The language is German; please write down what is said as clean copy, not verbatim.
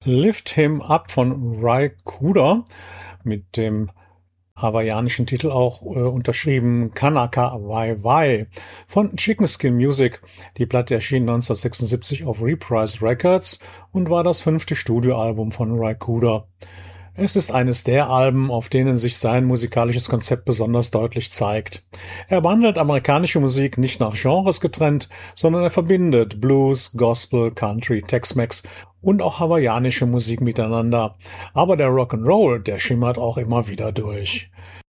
Lift Him Up von Ry Cooder, mit dem hawaiianischen Titel auch unterschrieben Kanaka Wai Wai von Chicken Skin Music. Die Platte erschien 1976 auf Reprise Records und war das 5. Studioalbum von Ry Cooder. Es ist eines der Alben, auf denen sich sein musikalisches Konzept besonders deutlich zeigt. Er behandelt amerikanische Musik nicht nach Genres getrennt, sondern er verbindet Blues, Gospel, Country, Tex-Mex und auch hawaiianische Musik miteinander. Aber der Rock'n'Roll, der schimmert auch immer wieder durch.